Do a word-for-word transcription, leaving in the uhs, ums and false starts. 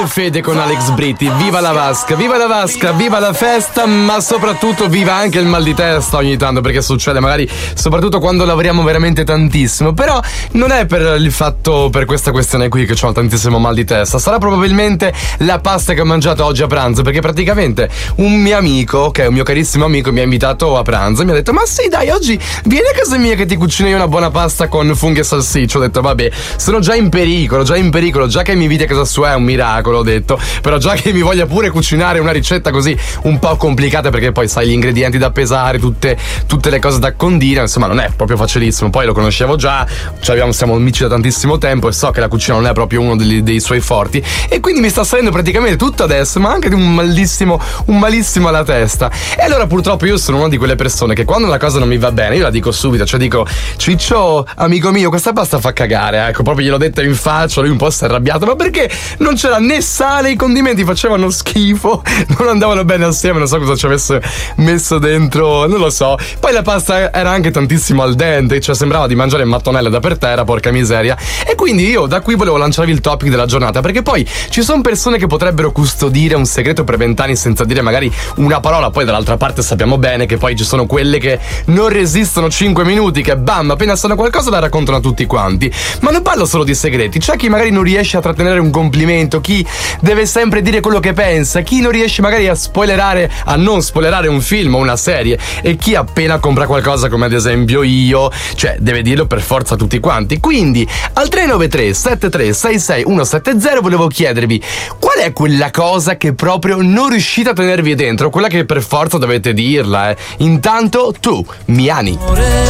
Grande fede con Alex Britti. Viva la vasca, viva la vasca, viva la festa, ma soprattutto viva anche il mal di testa ogni tanto, perché succede magari soprattutto quando lavoriamo veramente tantissimo. Però non è per il fatto, per questa questione qui, che ho tantissimo mal di testa. Sarà probabilmente la pasta che ho mangiato oggi a pranzo, perché praticamente un mio amico, che è un mio carissimo amico, mi ha invitato a pranzo e mi ha detto: ma sì, dai, oggi vieni a casa mia che ti cucino io una buona pasta con funghi e salsiccia. Ho detto: vabbè, sono già in pericolo, già in pericolo, già che mi inviti a casa sua è un miracolo, ho detto, però già che mi voglia pure cucinare una ricetta così un po' complicata, perché poi sai gli ingredienti da pesare, tutte, tutte le cose da condire, insomma non è proprio facilissimo. Poi lo conoscevo già, cioè abbiamo, siamo amici da tantissimo tempo e so che la cucina non è proprio uno dei, dei suoi forti, e quindi mi sta salendo praticamente tutto adesso, ma anche un malissimo, un malissimo alla testa. E allora purtroppo io sono una di quelle persone che quando la cosa non mi va bene io la dico subito, cioè dico: Ciccio, amico mio, questa pasta fa cagare, ecco, proprio gliel'ho detta in faccia. Lui un po' si è arrabbiato, ma perché non c'era né sale, i condimenti facevano schifo, non andavano bene assieme, non so cosa ci avesse messo dentro, non lo so. Poi la pasta era anche tantissimo al dente, cioè sembrava di mangiare mattonelle da per terra, porca miseria. E quindi io da qui volevo lanciarvi il topic della giornata, perché poi ci sono persone che potrebbero custodire un segreto per vent'anni senza dire magari una parola. Poi dall'altra parte sappiamo bene che poi ci sono quelle che non resistono cinque minuti, che bam, appena sanno qualcosa la raccontano a tutti quanti. Ma non parlo solo di segreti, c'è chi magari non riesce a trattenere un complimento, chi deve sempre dire quello che pensa, chi non riesce magari a spoilerare, a non spoilerare un film o una serie, e chi appena compra qualcosa, come ad esempio io, cioè deve dirlo per forza a tutti quanti. Quindi al tre nove tre sette tre sei sei uno sette zero volevo chiedervi: qual è quella cosa che proprio non riuscite a tenervi dentro, quella che per forza dovete dirla, eh? Intanto tu, Miani.